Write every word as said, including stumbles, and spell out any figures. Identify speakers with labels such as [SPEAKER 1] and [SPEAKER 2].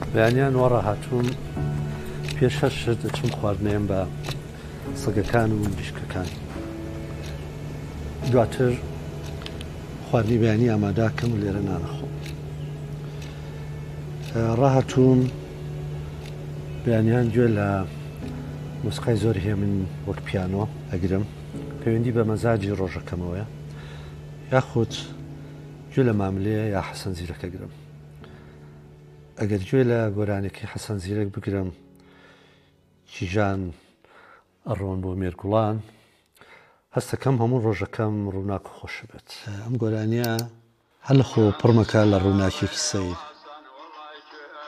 [SPEAKER 1] بەیانیان وەڕە هاتووم پێش هەشت دەچم خواردنێم بە سەگەکان و مریشکەکان. دواتر خواردنی بەیانی ئاماداکەم و لێرە نانەخۆم. ڕاهاتووم بەیانیان گوێ لە موسیقای زۆر هەیە من وەک پیانۆ ئەگرم، پەیوەندی بە مەزاجی ڕۆژەکەمەوەیە، یاخود گوێ لە ماملەیە یا حەسەن زیرەکە گرم. ئەگەر گوێ لە گۆرانێکی حەسەن زیرەک بگرم کیژان ئەڕۆن بۆ مێرگوڵان، هەستەکەم هەموو ڕۆژەکەم ڕووناک و خۆشە بێت. ئەم گۆرانیە هەر لە خۆ پڕمەکە لە ڕووناکێکی سەیر.